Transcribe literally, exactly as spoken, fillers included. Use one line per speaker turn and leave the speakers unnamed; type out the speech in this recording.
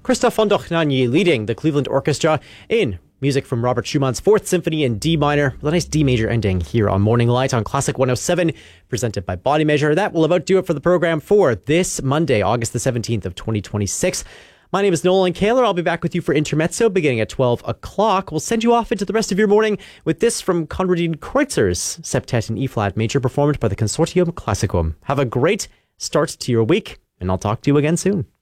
Christoph von Dohnanyi leading the Cleveland Orchestra in music from Robert Schumann's Fourth Symphony in D minor, with a nice D major ending here on Morning Light on Classic one oh seven, presented by Body Measure. That will about do it for the program for this Monday, August the seventeenth of twenty twenty-six. My name is Nolan Kaler. I'll be back with you for Intermezzo beginning at twelve o'clock. We'll send you off into the rest of your morning with this from Konradin Kreuzer's Septet in E-flat major, performed by the Consortium Classicum. Have a great start to your week, and I'll talk to you again soon.